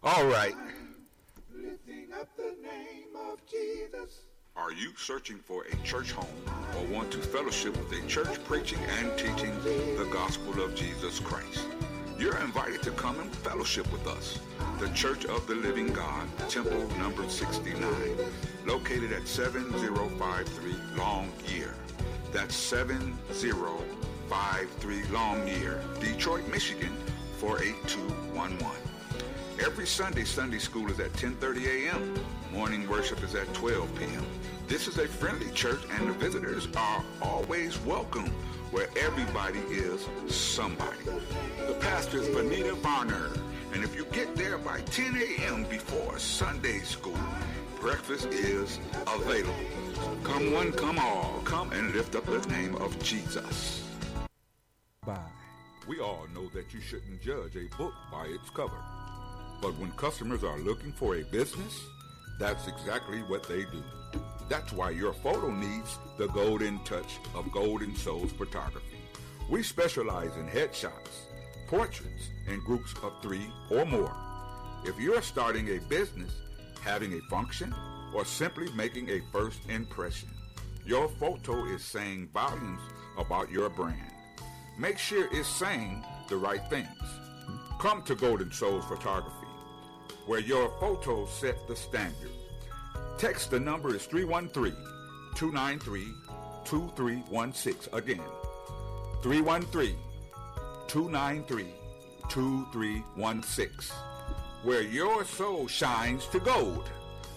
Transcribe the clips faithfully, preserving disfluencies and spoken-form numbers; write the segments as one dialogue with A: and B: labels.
A: All right.
B: Lifting up the name of Jesus.
C: Are you searching for a church home or want to fellowship with a church preaching and teaching the gospel of Jesus Christ? You're invited to come and fellowship with us. The Church of the Living God, Temple number sixty-nine, located at seven oh five three Long Year. That's seven oh five three Long Year, Detroit, Michigan, four eight two one one. Every Sunday, Sunday school is at ten thirty a.m. Morning worship is at twelve p.m. This is a friendly church, and the visitors are always welcome, where everybody is somebody. The pastor is Benita Varner, and if you get there by ten a.m. before Sunday school, breakfast is available. Come one, come all. Come and lift up the name of Jesus.
A: Bye.
C: We all know that you shouldn't judge a book by its cover. But when customers are looking for a business, that's exactly what they do. That's why your photo needs the golden touch of Golden Souls Photography. We specialize in headshots, portraits, and groups of three or more. If you're starting a business, having a function, or simply making a first impression, your photo is saying volumes about your brand. Make sure it's saying the right things. Come to Golden Souls Photography, where your photos set the standard. Text the number is three one three, two nine three, two three one six. Again, three one three, two nine three, two three one six, where your soul shines to gold.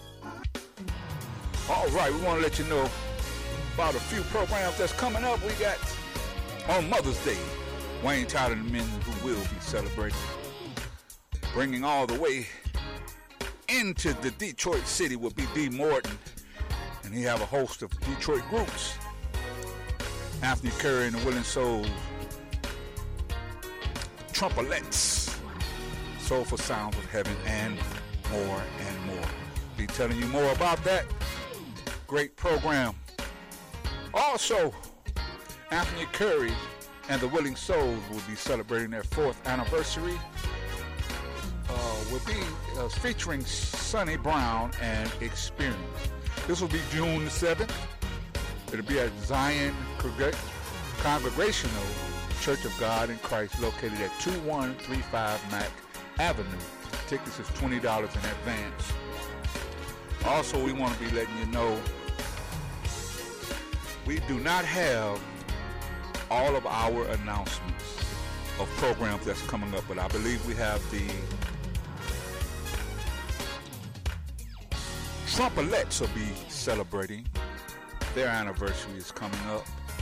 C: All right, we want to let you know about a few programs that's coming up. We got on Mother's Day, Wayne Tyler and the men who will be celebrating, bringing all the way into the Detroit city will be D. Morton, and he have a host of Detroit groups. Anthony Curry and the Willing Souls, Trumpalettes, Soulful Sounds of Heaven, and more and more. Be telling you more about that great program. Also, Anthony Curry and the Willing Souls will be celebrating their fourth anniversary. Uh, will be uh, featuring Sonny Brown and Experience. This will be June the seventh. It'll be at Zion Congregational Church of God in Christ, located at two one three five Mack Avenue. Tickets is twenty dollars in advance. Also, we want to be letting you know we do not have all of our announcements of programs that's coming up, but I believe we have the Trumpalettes will be celebrating. Their anniversary is coming up.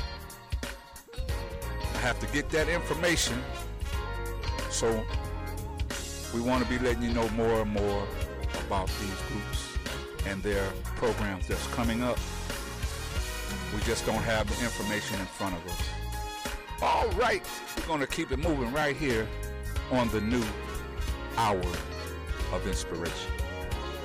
C: I have to get that information, so we want to be letting you know more and more about these groups and their programs that's coming up. We just don't have the information in front of us. All right, we're going to keep it moving right here on the new Hour of Inspiration.